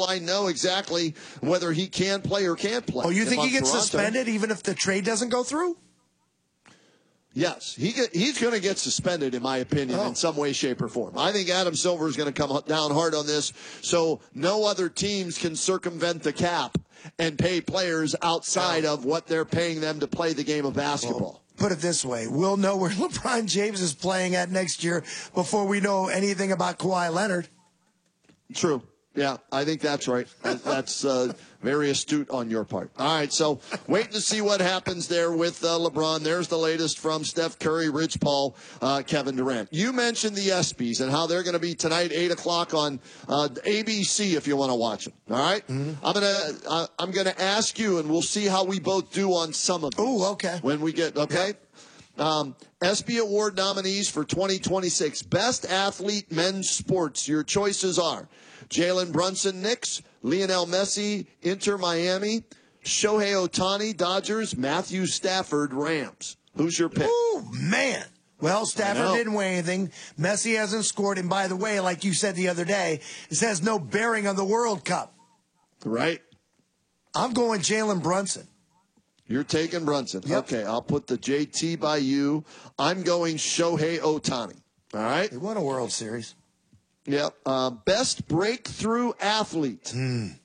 until I know exactly whether he can play or can't play. Oh, you If think I'm he gets Toronto, suspended even if the trade doesn't go through? Yes, he's going to get suspended, in my opinion, in some way, shape, or form. I think Adam Silver is going to come down hard on this, so no other teams can circumvent the cap and pay players outside of what they're paying them to play the game of basketball. Well, put it this way. We'll know where LeBron James is playing at next year before we know anything about Kawhi Leonard. True. Yeah, I think that's right. That's very astute on your part. All right, so waiting to see what happens there with LeBron. There's the latest from Steph Curry, Rich Paul, Kevin Durant. You mentioned the ESPYs and how they're going to be tonight, 8 o'clock on ABC if you want to watch them. All right? Mm-hmm. I'm gonna ask you, and we'll see how we both do on some of these. Oh, okay. When we get, okay? ESPY Award nominees for 2026. Best Athlete Men's Sports. Your choices are Jalen Brunson, Knicks; Lionel Messi, Inter Miami; Shohei Ohtani, Dodgers; Matthew Stafford, Rams. Who's your pick? Oh, man. Well, Stafford didn't win anything. Messi hasn't scored. And by the way, like you said the other day, this has no bearing on the World Cup. Right. I'm going Jalen Brunson. You're taking Brunson. Yep. Okay, I'll put the JT by you. I'm going Shohei Ohtani. All right? They won a World Series. Yep. Best breakthrough athlete.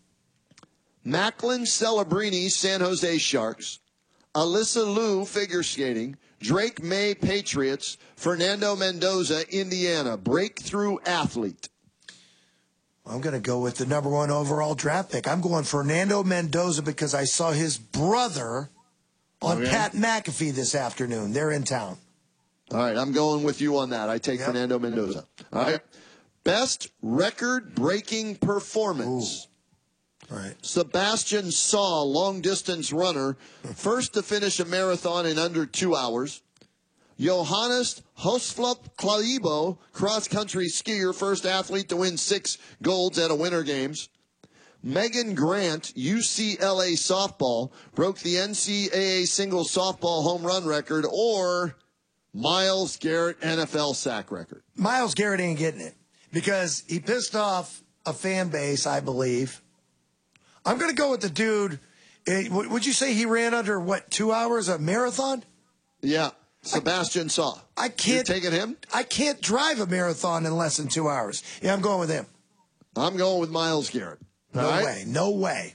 Macklin Celebrini, San Jose Sharks; Alyssa Liu, figure skating; Drake May, Patriots; Fernando Mendoza, Indiana. Breakthrough athlete. I'm going to go with the number 1 overall draft pick. I'm going Fernando Mendoza because I saw his brother on Pat McAfee this afternoon. They're in town. All right, I'm going with you on that. I take Fernando Mendoza. All right. Best record-breaking performance. All right. Sebastian Saw, long-distance runner, first to finish a marathon in under 2 hours. Johannes Hosflup Claibo, cross-country skier, first athlete to win 6 golds at a Winter Games. Megan Grant, UCLA softball, broke the NCAA single softball home run record, or Myles Garrett, NFL sack record. Myles Garrett ain't getting it because he pissed off a fan base, I believe. I'm going to go with the dude. Would you say he ran under, 2 hours a marathon? Yeah. Sebastian Saw. I can't. You're taking him? I can't drive a marathon in less than 2 hours. Yeah, I'm going with him. I'm going with Myles Garrett. No way. No way.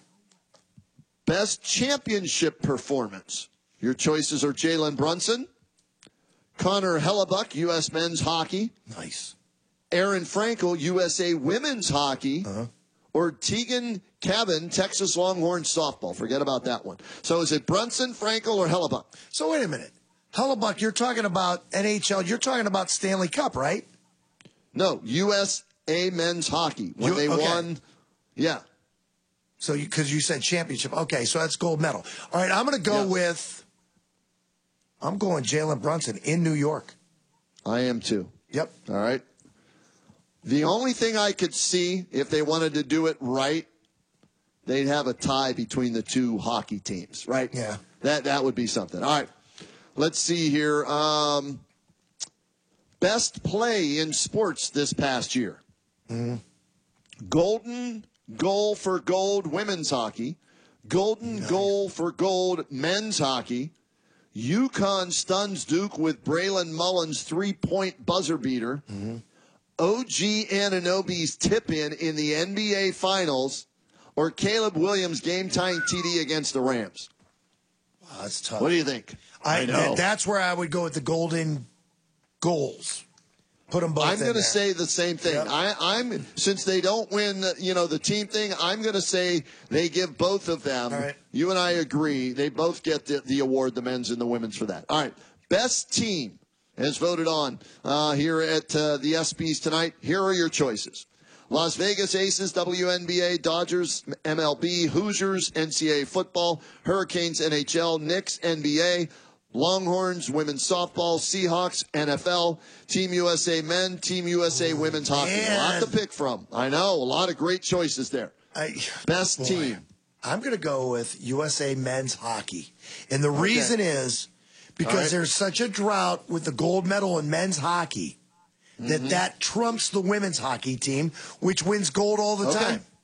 Best championship performance. Your choices are Jalen Brunson, Connor Hellebuck, U.S. men's hockey. Nice. Aaron Frankel, USA women's hockey. Or Tegan Cabin, Texas Longhorns softball. Forget about that one. So is it Brunson, Frankel, or Hellebuck? So wait a minute. Hellebuck, you're talking about NHL. You're talking about Stanley Cup, right? No, USA men's hockey. When they won, yeah. So because you said championship. Okay, so that's gold medal. All right, I'm going to go with, I'm going Jalen Brunson in New York. I am too. Yep. All right. The only thing I could see, if they wanted to do it right, they'd have a tie between the two hockey teams, right? Yeah. That would be something. All right. Let's see here. Best play in sports this past year. Golden goal for gold women's hockey. Golden goal for gold men's hockey. UConn stuns Duke with Braylon Mullins' 3-point buzzer beater. OG Anunoby's tip-in in the NBA Finals. Or Caleb Williams' game-tying TD against the Rams. Wow, that's tough. What do you think? I know. That's where I would go with the golden goals. Put them both in there. I'm going to say the same thing. Yep. I'm since they don't win, the team thing, I'm going to say they give both of them. All right. You and I agree. They both get the award, the men's and the women's, for that. All right. Best team as voted on here at the ESPYs tonight. Here are your choices. Las Vegas Aces, WNBA, Dodgers, MLB, Hoosiers, NCAA football, Hurricanes, NHL, Knicks, NBA, Longhorns, women's softball, Seahawks, NFL, Team USA men, Team USA women's hockey. A lot to pick from. I know, a lot of great choices there. Best team. I'm going to go with USA men's hockey. And the reason is because there's such a drought with the gold medal in men's hockey that trumps the women's hockey team, which wins gold all the time.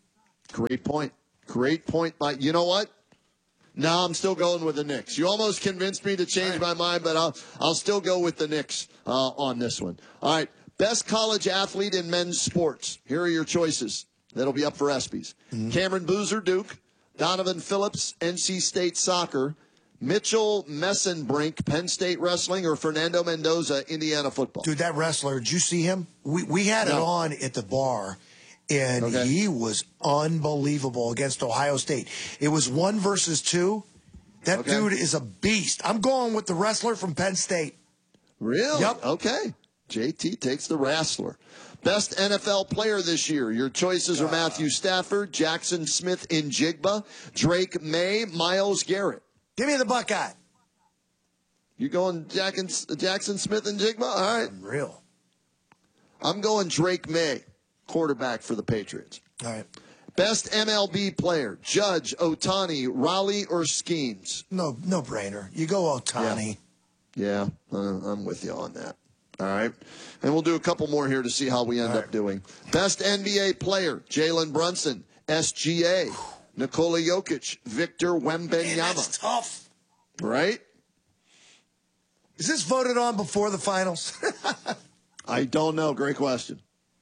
Great point. Great point. You know what? No, I'm still going with the Knicks. You almost convinced me to change my mind, but I'll still go with the Knicks on this one. All right. Best college athlete in men's sports. Here are your choices. That'll be up for ESPYs. Cameron Boozer, Duke. Donovan Phillips, NC State soccer. Mitchell Messenbrink, Penn State wrestling, or Fernando Mendoza, Indiana football. Dude, that wrestler, did you see him? We had it on at the bar, and he was unbelievable against Ohio State. It was 1 versus 2. That dude is a beast. I'm going with the wrestler from Penn State. Really? Yep. Okay. JT takes the wrestler. Best NFL player this year. Your choices are Matthew Stafford, Jackson Smith-Njigba, Drake May, Myles Garrett. Give me the Buckeye. You going Jackson Smith-Njigba? All right. Real. I'm going Drake May, quarterback for the Patriots. All right. Best MLB player, Judge, Ohtani, Raleigh, or Skeens? No brainer. You go Ohtani. Yeah, I'm with you on that. All right. And we'll do a couple more here to see how we end up doing. Best NBA player, Jalen Brunson, SGA, Nikola Jokic, Victor Wembanyama. Man, that's tough. Right? Is this voted on before the finals? I don't know. Great question.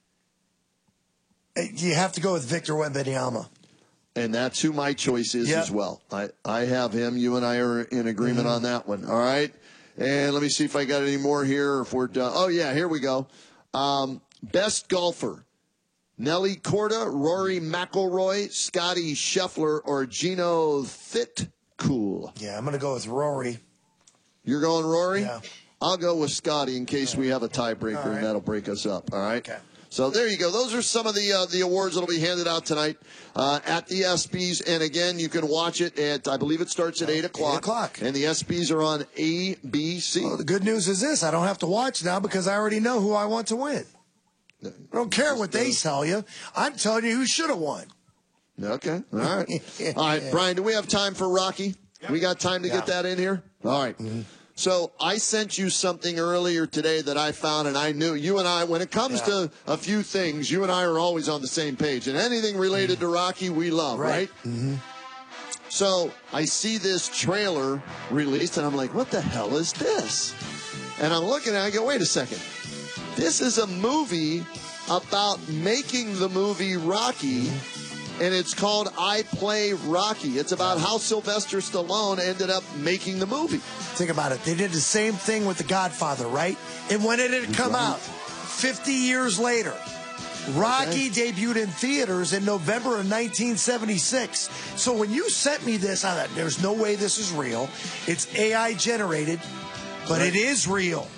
You have to go with Victor Wembanyama. And that's who my choice is as well. I have him. You and I are in agreement on that one. All right. And let me see if I got any more here. If we're done. Oh, yeah, here we go. Best golfer, Nelly Korda, Rory McIlroy, Scotty Scheffler, or Gino Thittcool. Yeah, I'm going to go with Rory. You're going Rory? Yeah. I'll go with Scotty in case we have a tiebreaker, and that'll break us up. All right? Okay. So there you go. Those are some of the awards that will be handed out tonight at the ESPYs. And, again, you can watch it at, I believe it starts at 8 o'clock. 8 o'clock. And the ESPYs are on ABC. Well, the good news is this. I don't have to watch now because I already know who I want to win. I don't care what they tell you. I'm telling you who should have won. Okay. All right. All right, Brian, do we have time for Rocky? We got time to get that in here? All right. So I sent you something earlier today that I found, and I knew you and I, when it comes to a few things, you and I are always on the same page. And anything related to Rocky, we love, right? So I see this trailer released, and I'm like, what the hell is this? And I'm looking at it, I go, wait a second. This is a movie about making the movie Rocky, and it's called I Play Rocky. It's about how Sylvester Stallone ended up making the movie. Think about it. They did the same thing with The Godfather, right? And when did it come out? 50 years later. Rocky debuted in theaters in November of 1976. So when you sent me this, I thought, there's no way this is real. It's AI generated, but it is real.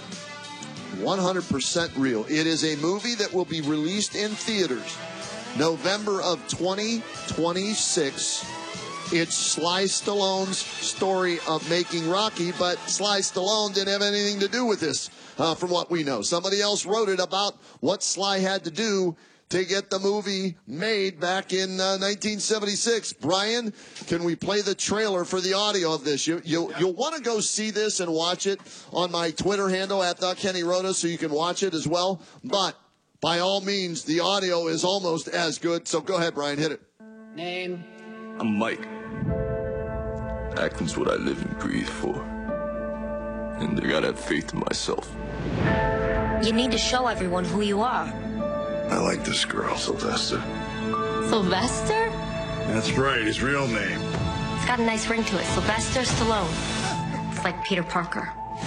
100% real. It is a movie that will be released in theaters November of 2026. It's Sly Stallone's story of making Rocky, but Sly Stallone didn't have anything to do with this, from what we know. Somebody else wrote it about what Sly had to do to get the movie made back in 1976. Brian, can we play the trailer for the audio of this? You'll want to go see this and watch it on my Twitter handle at @KennyRhoda, so you can watch it as well. But by all means, the audio is almost as good. So go ahead, Brian, hit it. Name? I'm Mike. Acting's what I live and breathe for. And I gotta have faith in myself. You need to show everyone who you are. I like this girl, Sylvester. Sylvester? That's right, his real name. It's got a nice ring to it. Sylvester Stallone. It's like Peter Parker.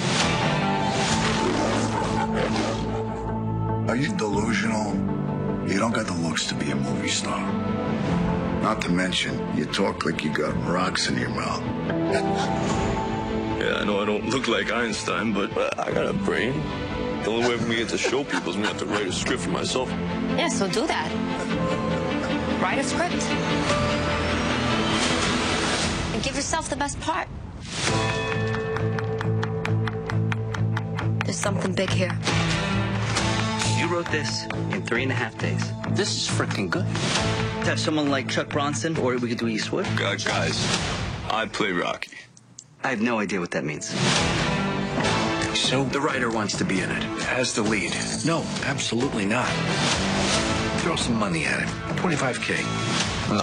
Are you delusional? You don't got the looks to be a movie star. Not to mention, you talk like you got rocks in your mouth. Yeah, I know I don't look like Einstein, but I got a brain. The only way for me to get to show people is me to have to write a script for myself. Yeah, so do that. Write a script. And give yourself the best part. There's something big here. You wrote this in 3.5 days. This is freaking good. To have someone like Chuck Bronson, or we could do Eastwood. Guys, I play Rocky. I have no idea what that means. So the writer wants to be in it. As the lead. No, absolutely not. Throw some money at it. $25K.